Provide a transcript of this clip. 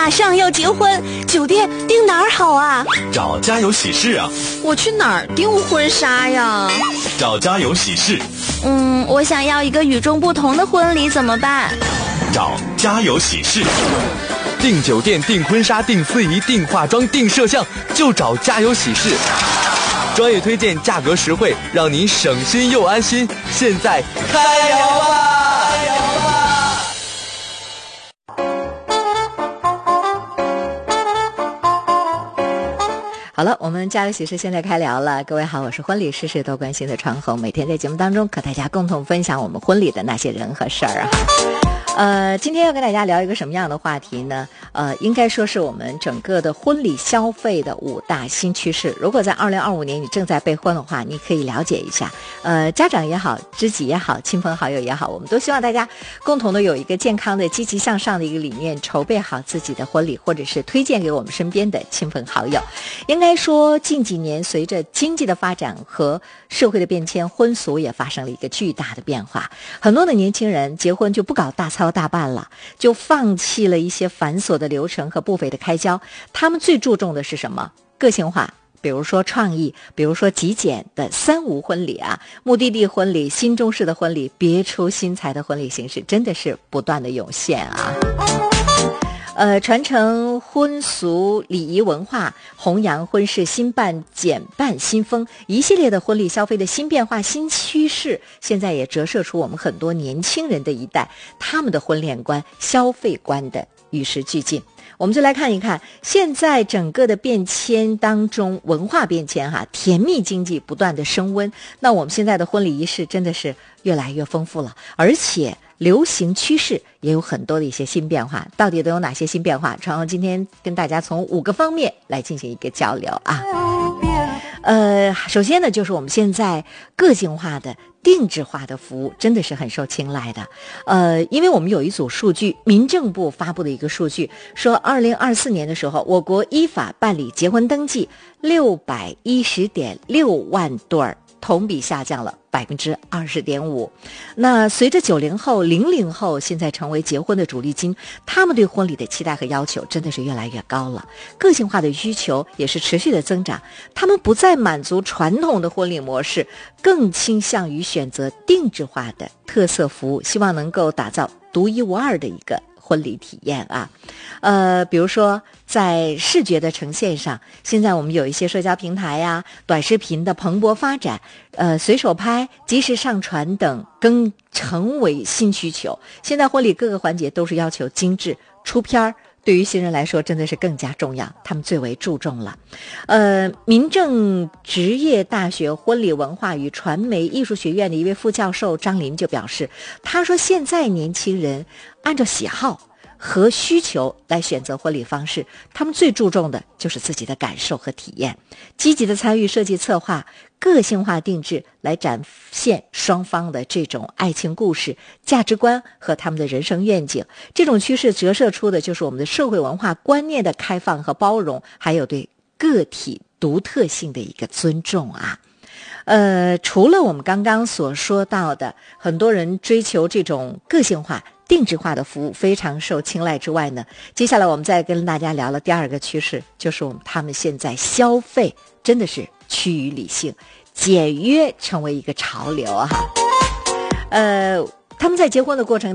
马上要结婚，酒店订哪儿好啊？ 找家有喜事啊。 我去哪儿订婚纱呀？ 找家有喜事。 我想要一个与众不同的婚礼，怎么办？ 找家有喜事。 订酒店、订婚纱、订司仪、订化妆、订摄像，就找家有喜事。专业推荐，价格实惠，让您省心又安心。现在开摇吧！ 好了，我们家有喜事现在开聊了。各位好，我是婚礼事事都关心的传红，每天在节目当中和大家共同分享我们婚礼的那些人和事儿啊。今天要跟大家聊一个什么样的话题呢？应该说是我们整个的婚礼消费的5大新趋势。如果在2025年你正在备婚的话，你可以了解一下。家长也好，知己也好，亲朋好友也好，我们都希望大家共同的有一个健康的、积极向上的一个理念，筹备好自己的婚礼，或者是推荐给我们身边的亲朋好友。应该说，近几年随着经济的发展和社会的变迁，婚俗也发生了一个巨大的变化。很多的年轻人结婚就不搞大操大办了，就放弃了一些繁琐的流程和不菲的开销。他们最注重的是什么？个性化，比如说创意，比如说极简的3无婚礼啊，目的地婚礼、新中式的婚礼、别出心裁的婚礼形式，真的是不断的涌现啊。传承婚俗礼仪文化，弘扬婚事新办简办新风，一系列的婚礼消费的新变化、新趋势，现在也折射出我们很多年轻人的一代，他们的婚恋观、消费观的与时俱进。我们就来看一看，现在整个的变迁当中，文化变迁甜蜜经济不断的升温，那我们现在的婚礼仪式真的是越来越丰富了，而且流行趋势也有很多的一些新变化。到底都有哪些新变化？传红今天跟大家从5个方面来进行一个交流啊。首先呢，就是我们现在个性化的、定制化的服务真的是很受青睐的。因为我们有一组数据，民政部发布的一个数据说，2024年的时候，我国依法办理结婚登记610.6万对儿，同比下降了20.5%。那随着90后、00后现在成为结婚的主力军，他们对婚礼的期待和要求真的是越来越高了，个性化的需求也是持续的增长。他们不再满足传统的婚礼模式，更倾向于选择定制化的特色服务，希望能够打造独一无二的一个婚礼体验啊。比如说在视觉的呈现上，现在我们有一些社交平台呀、短视频的蓬勃发展，随手拍、及时上传等更成为新需求。现在婚礼各个环节都是要求精致，出片儿对于新人来说真的是更加重要，他们最为注重了。民政职业大学婚礼文化与传媒艺术学院的一位副教授张林就表示，他说现在年轻人按照喜好和需求来选择婚礼方式，他们最注重的就是自己的感受和体验，积极的参与设计策划，个性化定制来展现双方的这种爱情故事、价值观和他们的人生愿景。这种趋势折射出的就是我们的社会文化观念的开放和包容，还有对个体独特性的一个尊重啊。除了我们刚刚所说到的很多人追求这种个性化定制化的服务非常受青睐之外呢，接下来我们再跟大家聊了第2个趋势，就是他们现在消费真的是趋于理性，简约成为一个潮流啊。他们在结婚的过程